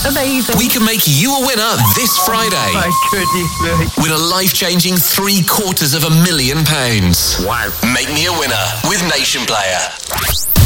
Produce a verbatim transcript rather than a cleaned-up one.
Amazing. We can make you a winner this Friday. My goodness me. With a life-changing three quarters of a million pounds. Wow. Make me a winner with Nation Player.